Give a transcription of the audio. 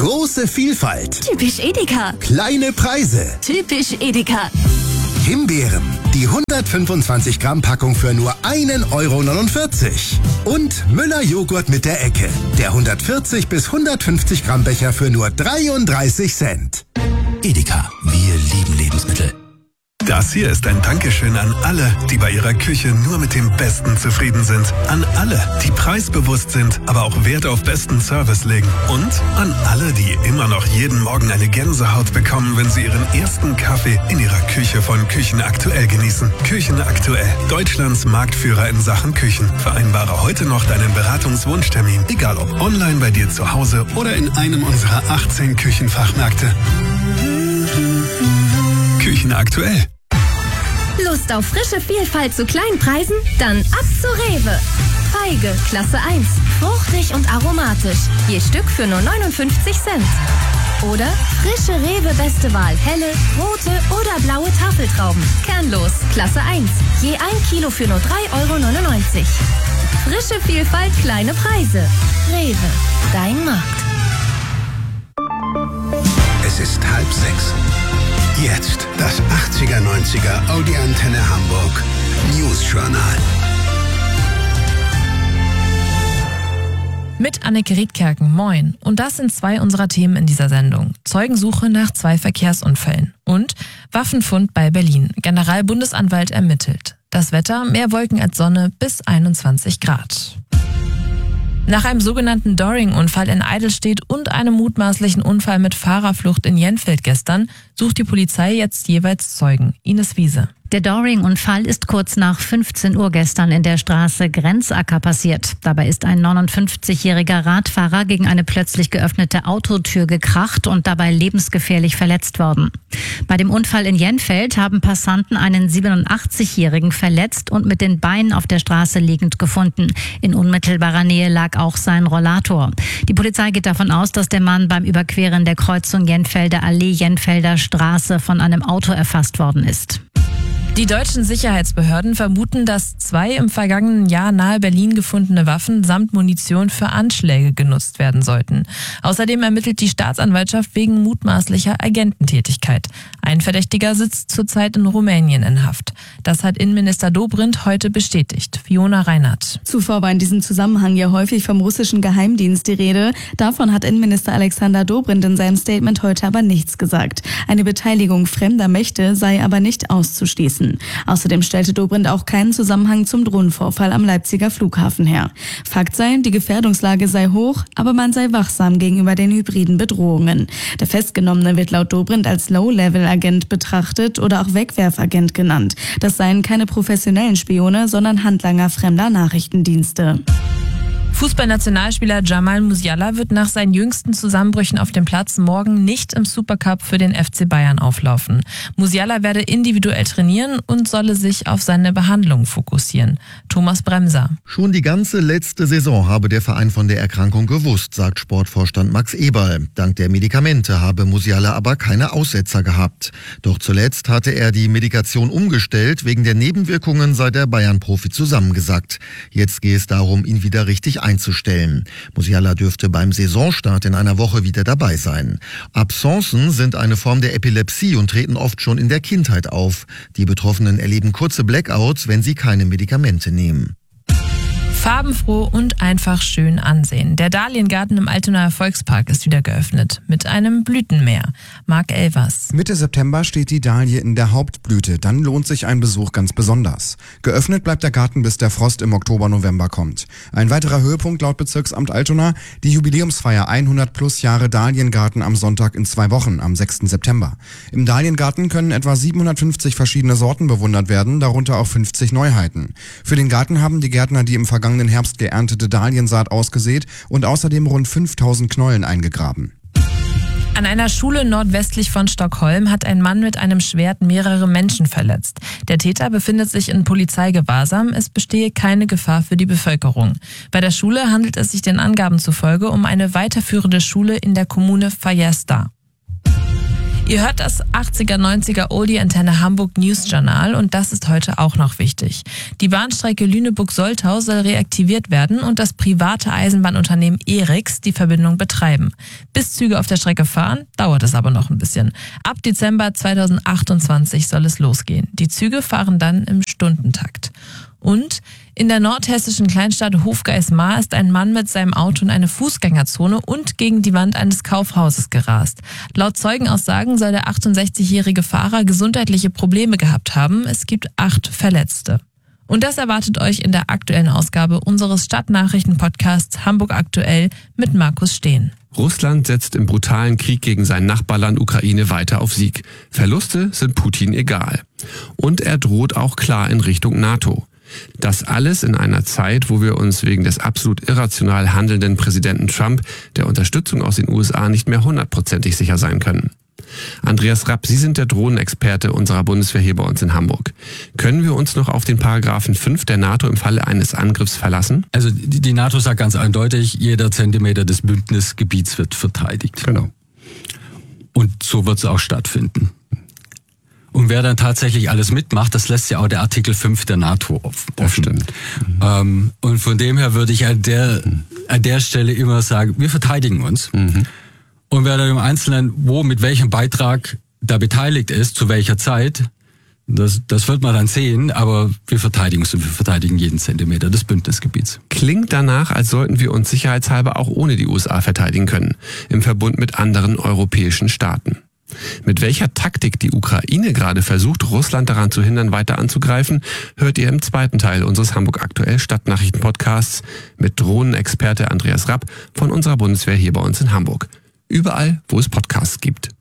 Große Vielfalt. Typisch Edeka. Kleine Preise. Typisch Edeka. Himbeeren. Die 125 Gramm Packung für nur 1,49 €. Und Müller Joghurt mit der Ecke. Der 140 bis 150 Gramm Becher für nur 33 Cent. Edeka, wir lieben Lebensmittel. Das hier ist ein Dankeschön an alle, die bei ihrer Küche nur mit dem Besten zufrieden sind. An alle, die preisbewusst sind, aber auch Wert auf besten Service legen. Und an alle, die immer noch jeden Morgen eine Gänsehaut bekommen, wenn sie ihren ersten Kaffee in ihrer Küche von Küchen Aktuell genießen. Küchen Aktuell, Deutschlands Marktführer in Sachen Küchen. Vereinbare heute noch deinen Beratungswunschtermin, egal ob online bei dir zu Hause oder in einem unserer 18 Küchenfachmärkte. Küchen Aktuell. Lust auf frische Vielfalt zu kleinen Preisen? Dann ab zu Rewe. Feige, Klasse 1. Fruchtig und aromatisch. Je Stück für nur 59 Cent. Oder frische Rewe Beste Wahl. Helle, rote oder blaue Tafeltrauben. Kernlos, Klasse 1. Je 1 Kilo für nur 3,99 €. Frische Vielfalt, kleine Preise. Rewe, dein Markt. Es ist 5:30. Jetzt das 80er-90er Audi Antenne Hamburg News-Journal. Mit Anneke Riedkerken, moin. Und das sind 2 unserer Themen in dieser Sendung. Zeugensuche nach 2 Verkehrsunfällen. Und Waffenfund bei Berlin. Generalbundesanwalt ermittelt. Das Wetter, mehr Wolken als Sonne bis 21 Grad. Nach einem sogenannten Doring-Unfall in Eidelstedt und einem mutmaßlichen Unfall mit Fahrerflucht in Jenfeld gestern sucht die Polizei jetzt jeweils Zeugen. Ines Wiese. Der Doring-Unfall ist kurz nach 15 Uhr gestern in der Straße Grenzacker passiert. Dabei ist ein 59-jähriger Radfahrer gegen eine plötzlich geöffnete Autotür gekracht und dabei lebensgefährlich verletzt worden. Bei dem Unfall in Jenfeld haben Passanten einen 87-jährigen verletzt und mit den Beinen auf der Straße liegend gefunden. In unmittelbarer Nähe lag auch sein Rollator. Die Polizei geht davon aus, dass der Mann beim Überqueren der Kreuzung Jenfelder Allee, Jenfelder Straße von einem Auto erfasst worden ist. Die deutschen Sicherheitsbehörden vermuten, dass 2 im vergangenen Jahr nahe Berlin gefundene Waffen samt Munition für Anschläge genutzt werden sollten. Außerdem ermittelt die Staatsanwaltschaft wegen mutmaßlicher Agententätigkeit. Ein Verdächtiger sitzt zurzeit in Rumänien in Haft. Das hat Innenminister Dobrindt heute bestätigt. Fiona Reinhardt. Zuvor war in diesem Zusammenhang ja häufig vom russischen Geheimdienst die Rede. Davon hat Innenminister Alexander Dobrindt in seinem Statement heute aber nichts gesagt. Eine Beteiligung fremder Mächte sei aber nicht auszuschließen. Außerdem stellte Dobrindt auch keinen Zusammenhang zum Drohnenvorfall am Leipziger Flughafen her. Fakt sei, die Gefährdungslage sei hoch, aber man sei wachsam gegenüber den hybriden Bedrohungen. Der Festgenommene wird laut Dobrindt als Low-Level-Agent betrachtet oder auch Wegwerfagent genannt. Das seien keine professionellen Spione, sondern Handlanger fremder Nachrichtendienste. Fußballnationalspieler Jamal Musiala wird nach seinen jüngsten Zusammenbrüchen auf dem Platz morgen nicht im Supercup für den FC Bayern auflaufen. Musiala werde individuell trainieren und solle sich auf seine Behandlung fokussieren. Thomas Bremser. Schon die ganze letzte Saison habe der Verein von der Erkrankung gewusst, sagt Sportvorstand Max Eberl. Dank der Medikamente habe Musiala aber keine Aussetzer gehabt. Doch zuletzt hatte er die Medikation umgestellt. Wegen der Nebenwirkungen sei der Bayern-Profi zusammengesackt. Jetzt gehe es darum, ihn wieder richtig einzustellen. Musiala dürfte beim Saisonstart in einer Woche wieder dabei sein. Absenzen sind eine Form der Epilepsie und treten oft schon in der Kindheit auf. Die Betroffenen erleben kurze Blackouts, wenn sie keine Medikamente nehmen. Farbenfroh und einfach schön ansehen. Der Dahliengarten im Altonaer Volkspark ist wieder geöffnet. Mit einem Blütenmeer. Marc Elvers. Mitte September steht die Dahlie in der Hauptblüte. Dann lohnt sich ein Besuch ganz besonders. Geöffnet bleibt der Garten, bis der Frost im Oktober, November kommt. Ein weiterer Höhepunkt laut Bezirksamt Altona, die Jubiläumsfeier 100 plus Jahre Dahliengarten am Sonntag in 2 Wochen, am 6. September. Im Dahliengarten können etwa 750 verschiedene Sorten bewundert werden, darunter auch 50 Neuheiten. Für den Garten haben die Gärtner die im vergangenen Herbst geerntete Dahliensaat ausgesät und außerdem rund 5000 Knollen eingegraben. An einer Schule nordwestlich von Stockholm hat ein Mann mit einem Schwert mehrere Menschen verletzt. Der Täter befindet sich in Polizeigewahrsam. Es bestehe keine Gefahr für die Bevölkerung. Bei der Schule handelt es sich den Angaben zufolge um eine weiterführende Schule in der Kommune Färjestad. Ihr hört das 80er, 90er Oldie Antenne Hamburg News Journal und das ist heute auch noch wichtig. Die Bahnstrecke Lüneburg-Soltau soll reaktiviert werden und das private Eisenbahnunternehmen ERIX die Verbindung betreiben. Bis Züge auf der Strecke fahren, dauert es aber noch ein bisschen. Ab Dezember 2028 soll es losgehen. Die Züge fahren dann im Stundentakt. Und in der nordhessischen Kleinstadt Hofgeismar ist ein Mann mit seinem Auto in eine Fußgängerzone und gegen die Wand eines Kaufhauses gerast. Laut Zeugenaussagen soll der 68-jährige Fahrer gesundheitliche Probleme gehabt haben. Es gibt 8 Verletzte. Und das erwartet euch in der aktuellen Ausgabe unseres Stadtnachrichten-Podcasts Hamburg aktuell mit Markus Steen. Russland setzt im brutalen Krieg gegen sein Nachbarland Ukraine weiter auf Sieg. Verluste sind Putin egal. Und er droht auch klar in Richtung NATO. Das alles in einer Zeit, wo wir uns wegen des absolut irrational handelnden Präsidenten Trump der Unterstützung aus den USA nicht mehr 100%ig sicher sein können. Andreas Rapp, Sie sind der Drohnenexperte unserer Bundeswehr hier bei uns in Hamburg. Können wir uns noch auf den Paragraphen 5 der NATO im Falle eines Angriffs verlassen? Also die NATO sagt ganz eindeutig, jeder Zentimeter des Bündnisgebiets wird verteidigt. Genau. Und so wird es auch stattfinden. Und wer dann tatsächlich alles mitmacht, das lässt ja auch der Artikel 5 der NATO offen. Das stimmt. Und von dem her würde ich an der Stelle immer sagen, wir verteidigen uns. Mhm. Und wer dann im Einzelnen mit welchem Beitrag da beteiligt ist, zu welcher Zeit, das wird man dann sehen, aber wir verteidigen uns und wir verteidigen jeden Zentimeter des Bündnisgebiets. Klingt danach, als sollten wir uns sicherheitshalber auch ohne die USA verteidigen können, im Verbund mit anderen europäischen Staaten. Mit welcher Taktik die Ukraine gerade versucht, Russland daran zu hindern, weiter anzugreifen, hört ihr im zweiten Teil unseres Hamburg aktuell Stadtnachrichten-Podcasts mit Drohnenexperte Andreas Rapp von unserer Bundeswehr hier bei uns in Hamburg. Überall, wo es Podcasts gibt.